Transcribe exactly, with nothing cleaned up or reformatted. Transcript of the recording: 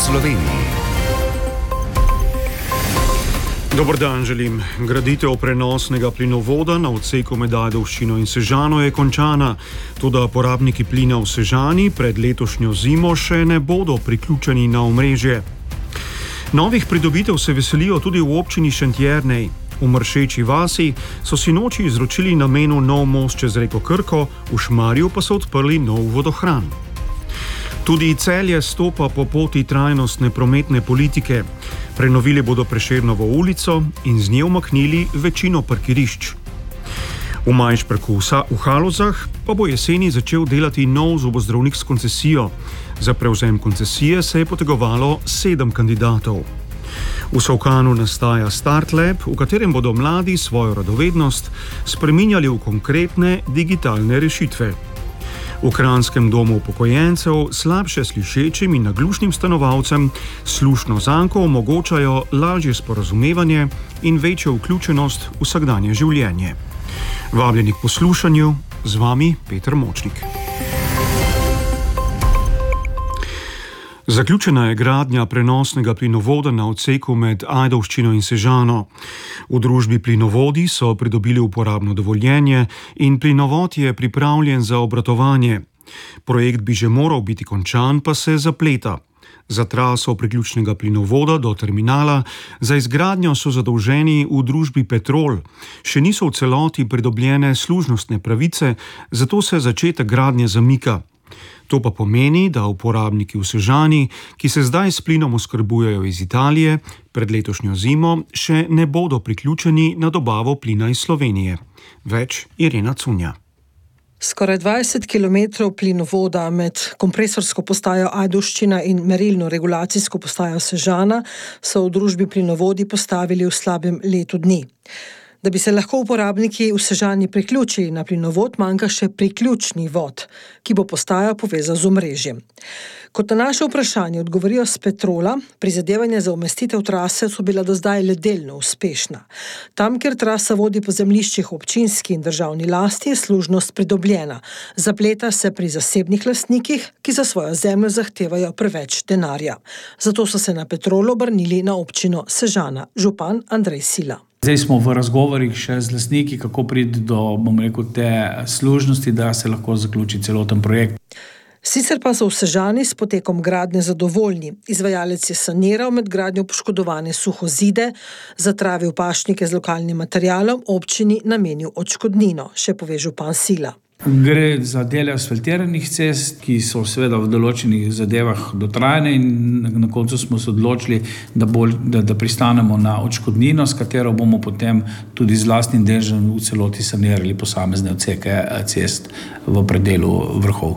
Sloveniji. Dober dan želim. Graditev prenosnega plinovoda na odseku med Ajdovščino in Sežano je končana, toda porabniki plina v Sežani pred letošnjo zimo še ne bodo priključeni na omrežje. Novih pridobitev se veselijo tudi v občini Šentjernej. V Mršeči vasi so si noči izročili namenu nov most čez reko Krko, v Šmarju pa so odprli nov vodohran. Tudi Celje stopa po poti trajnostne prometne politike. Prenovili bodo Prešernovo ulico in z nje umaknili večino parkirišč. V Majšperku v Halozah pa bo jeseni začel delati nov zobozdravnik s koncesijo. Za prevzem koncesije se je potegovalo sedem kandidatov. V Solkanu nastaja Start Lab, v katerem bodo mladi svojo radovednost spreminjali v konkretne digitalne rešitve. V Kranjskem domu upokojencev slabše slišečim in naglušnim stanovalcem slušno zanko omogočajo lažje sporazumevanje in večjo vključenost v vsakdanje življenje. Vabljeni k poslušanju, z vami Peter Močnik. Zaključena je gradnja prenosnega plinovoda na odseku med Ajdovščino in Sežano. V družbi Plinovodi so pridobili uporabno dovoljenje in plinovod je pripravljen za obratovanje. Projekt bi že moral biti končan, pa se zapleta. Za traso priključnega plinovoda do terminala za izgradnjo so zadolženi v družbi Petrol. Še niso v celoti pridobljene služnostne pravice, zato se začetek gradnje zamika. To pa pomeni, da uporabniki v Sežani, ki se zdaj s plinom oskrbujejo iz Italije, pred letošnjo zimo še ne bodo priključeni na dobavo plina iz Slovenije. Več Irena Cunja. Skoraj dvajset kilometrov plinovoda med kompresorsko postajo Ajdovščina in merilno-regulacijsko postajo Sežana so v družbi Plinovodi postavili v slabem letu dni. Da bi se lahko uporabniki v Sežani priključili na plinovod, manjka še priključni vod, ki bo postajo povezal z omrežjem. Kot na naše vprašanje odgovorijo s Petrola, prizadevanja za umestitev trase so bila do zdaj le delno uspešna. Tam, kjer trasa vodi po zemljiščih občinski in državni lasti, je služnost pridobljena. Zapleta se pri zasebnih lastnikih, ki za svojo zemljo zahtevajo preveč denarja. Zato so se na Petrol obrnili na občino Sežana. Župan Andrej Sila. Zdaj smo v razgovorih še z lastniki, kako priti do, bom rekel, te služnosti, da se lahko zaključi celoten projekt. Sicer pa so v Sežani s potekom gradnje zadovoljni. Izvajalec je saniral med gradnjo poškodovane suhozide, zatravil pašnike z lokalnim materialom, občini namenil odškodnino, še pove župan Sila. Gre za dele asfaltiranih cest, ki so seveda v določenih zadevah dotrajane in na koncu smo se odločili, da, bolj, da, da pristanemo na odškodnino, s katero bomo potem tudi z lastnim deležem v celoti sanirali posamezne odseke cest v predelu vrhov.